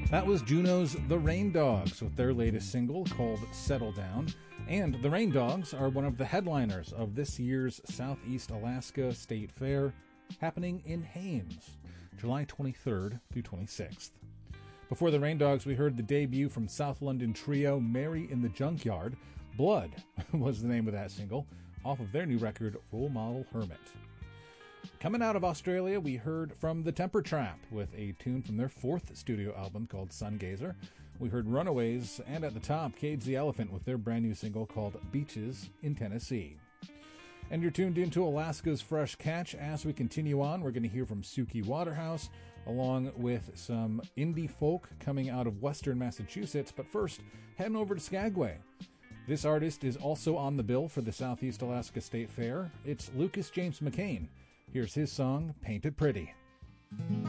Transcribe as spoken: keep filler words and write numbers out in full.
That was Juneau's The Rain Dogs with their latest single called Settle Down. And the Rain Dogs are one of the headliners of this year's Southeast Alaska State Fair, happening in Haines, July twenty-third through twenty-sixth. Before the Rain Dogs, we heard the debut from South London trio Mary in the Junkyard. Blood was the name of that single, off of their new record, Role Model Hermit. Coming out of Australia, we heard from The Temper Trap with a tune from their fourth studio album called Sungazer. We heard Runaways, and at the top, Cage the Elephant with their brand new single called Beaches in Tennessee. And you're tuned into Alaska's Fresh Catch. As we continue on, we're going to hear from Suki Waterhouse, along with some indie folk coming out of western Massachusetts. But first, heading over to Skagway. This artist is also on the bill for the Southeast Alaska State Fair. It's Lucas James McCain. Here's his song, Paint It Pretty.